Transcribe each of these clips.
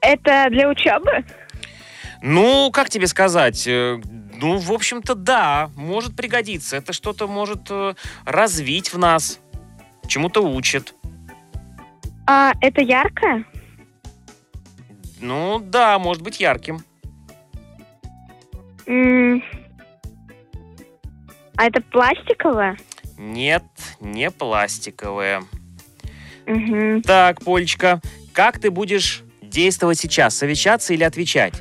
Это для учебы? Ну, как тебе сказать? Ну, в общем-то, да, может пригодиться. Это что-то может развить в нас, чему-то учит. А это яркое? Ну, да, может быть ярким. А это пластиковое? Нет, не пластиковое. Угу. Так, Полечка, как ты будешь действовать сейчас? Совещаться или отвечать?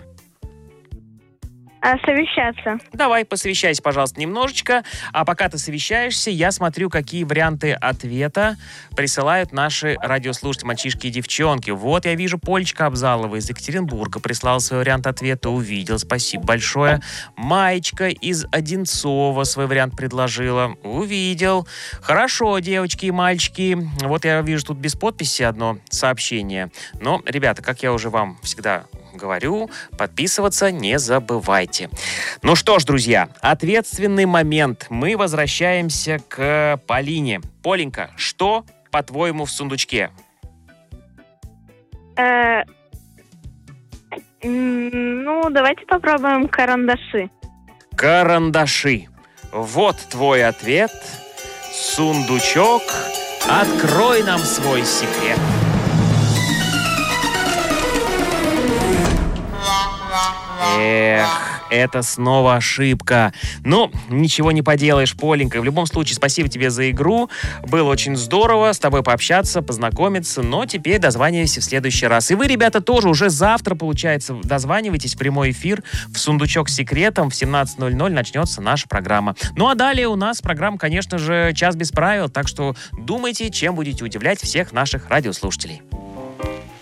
Совещаться. Давай, посовещайся, пожалуйста, немножечко. А пока ты совещаешься, я смотрю, какие варианты ответа присылают наши радиослушатели, мальчишки и девчонки. Вот я вижу, Полечка Абзалова из Екатеринбурга прислала свой вариант ответа. Увидел, спасибо большое. Маечка из Одинцова свой вариант предложила. Увидел. Хорошо, девочки и мальчики. Вот я вижу тут без подписи одно сообщение. Но, ребята, как я уже вам всегда говорю, подписываться не забывайте. Ну что ж, друзья, ответственный момент. Мы возвращаемся к Полине. Поленька, что, по-твоему, в сундучке? Ну, давайте попробуем карандаши. Карандаши. Вот твой ответ. Сундучок. Открой нам свой секрет. Эх, это снова ошибка. Ну, ничего не поделаешь, Поленька. В любом случае, спасибо тебе за игру. Было очень здорово с тобой пообщаться, познакомиться. Но теперь дозванивайся в следующий раз. И вы, ребята, тоже уже завтра, получается, дозванивайтесь в прямой эфир в сундучок с секретом. В 17:00 начнется наша программа. Ну, а далее у нас программа, конечно же, «Час без правил». Так что думайте, чем будете удивлять всех наших радиослушателей.